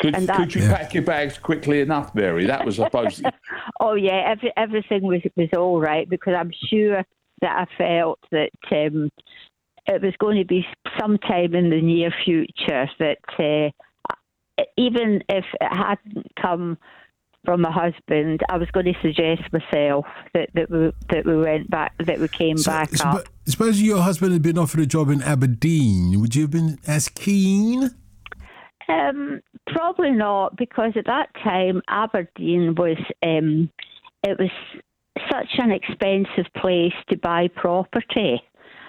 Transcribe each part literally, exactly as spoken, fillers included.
Could, and could you yeah. pack your bags quickly enough, Mary? That was supposed to... Oh, yeah, every, everything was, was all right, because I'm sure that I felt that um, it was going to be sometime in the near future that uh, even if it hadn't come from my husband, I was going to suggest myself that, that we that we went back, that we came so, back so, up. Suppose your husband had been offered a job in Aberdeen, would you have been as keen? Um, probably not, because at that time Aberdeen was um, it was such an expensive place to buy property,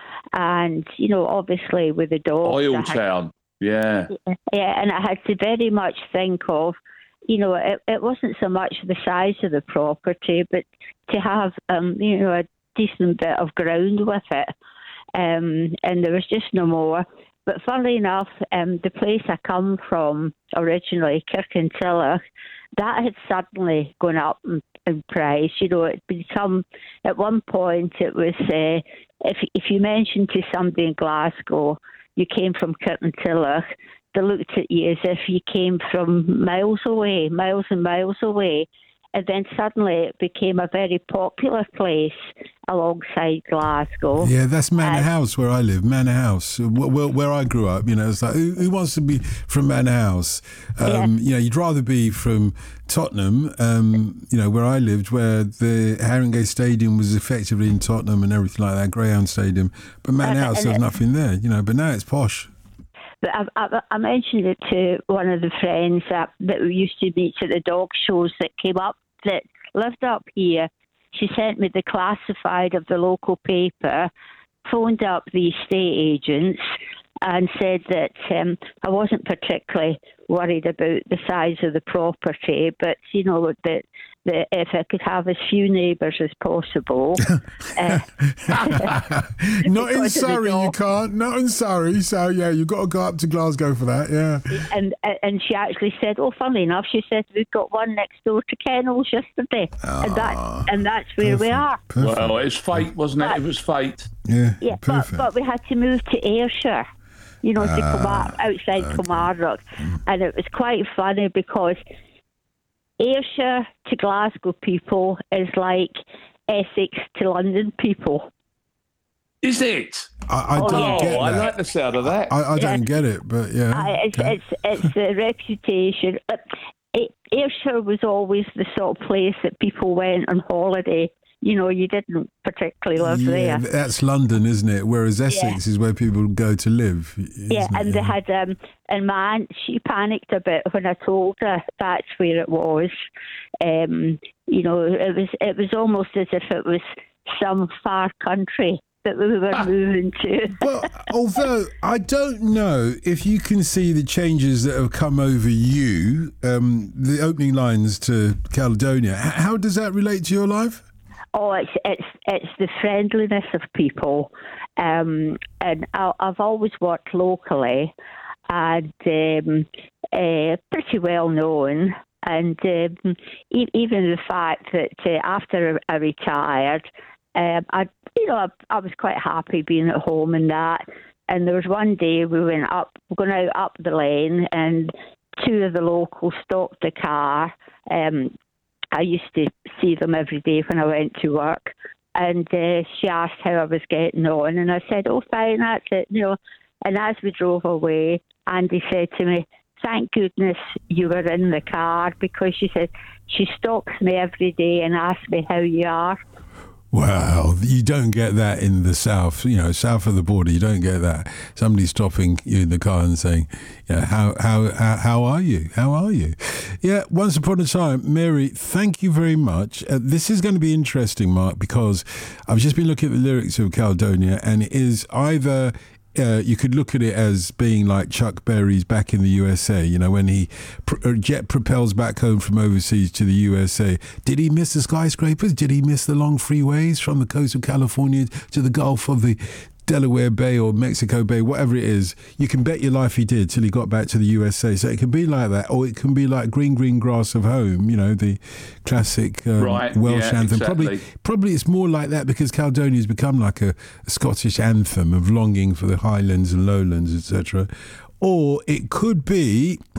and you know, obviously with the dogs, oil town, yeah, yeah, and I had to very much think of. You know, it, it wasn't so much the size of the property, but to have, um, you know, a decent bit of ground with it. Um, and there was just no more. But funnily enough, um, the place I come from originally, Kirkintilloch, that had suddenly gone up in, in price. You know, it become, at one point it was, uh, if, if you mentioned to somebody in Glasgow, you came from Kirkintilloch, they looked at you as if you came from miles away, miles and miles away. And then suddenly it became a very popular place alongside Glasgow. Yeah, that's Manor uh, House where I live, Manor House, where, where I grew up. You know, it's like, who, who wants to be from Manor House? Um, yeah. You know, you'd rather be from Tottenham, um, you know, where I lived, where the Haringey Stadium was effectively in Tottenham and everything like that, Greyhound Stadium. But Manor uh, House, there's nothing there, you know, but now it's posh. But I, I, I mentioned it to one of the friends that, that we used to meet at the dog shows that came up, that lived up here. She sent me the classified of the local paper, phoned up the estate agents and said that um, I wasn't particularly worried about the size of the property, but, you know, that that if I could have as few neighbours as possible. uh, Not in Surrey, you can't. Not in Surrey. So, yeah, you've got to go up to Glasgow for that, yeah. And and she actually said, oh, funnily enough, she said, we've got one next door to Kennels yesterday. Oh, and, that, and that's where perfect, we are. Perfect. Well, it's fate, wasn't it? But, it was fate. Yeah, yeah but, but we had to move to Ayrshire. You know, to uh, Kilmar- outside okay. Kilmarnock. Mm. And it was quite funny because Ayrshire to Glasgow people is like Essex to London people. Is it? I, I oh, don't yeah. get that. I like the sound of that. I, I don't yeah. get it, but yeah. I, it's, okay. it's it's the reputation. It, Ayrshire was always the sort of place that people went on holiday. You know, you didn't particularly live yeah, there. That's London, isn't it? Whereas Essex yeah. is where people go to live. Yeah, and it? they had, um, and my aunt, she panicked a bit when I told her that's where it was. Um, you know, it was it was almost as if it was some far country that we were ah. moving to. Well, although I don't know if you can see the changes that have come over you, um, the opening lines to Caledonia, how does that relate to your life? Oh, it's it's it's the friendliness of people, um, and I, I've always worked locally, and um, uh, pretty well known. And um, e- even the fact that uh, after I retired, um, I you know I, I was quite happy being at home and that. And there was one day we went up, going out up the lane, and two of the locals stopped the car. Um, I used to see them every day when I went to work, and uh, she asked how I was getting on, and I said, oh, fine, that's it, you know. And as we drove away, Andy said to me, thank goodness you were in the car, because she said, she stops me every day and asks me how you are. Wow, you don't get that in the south, you know, south of the border. You don't get that. Somebody stopping you in the car and saying, "Yeah, how how how, how are you? How are you?" Yeah, once upon a time, Mary. Thank you very much. Uh, this is going to be interesting, Mark, because I've just been looking at the lyrics of Caledonia, and it is either. Uh, you could look at it as being like Chuck Berry's Back in the U S A, you know, when he pr- jet propels back home from overseas to the U S A. Did he miss the skyscrapers? Did he miss the long freeways from the coast of California to the Gulf of the Delaware Bay or Mexico Bay, whatever it is? You can bet your life he did till he got back to the U S A. So it can be like that, or it can be like Green Green Grass of Home, you know, the classic um, right, Welsh yeah, anthem. Exactly. Probably, probably it's more like that because Caledonia has become like a, a Scottish anthem of longing for the highlands and lowlands, et cetera. Or it could be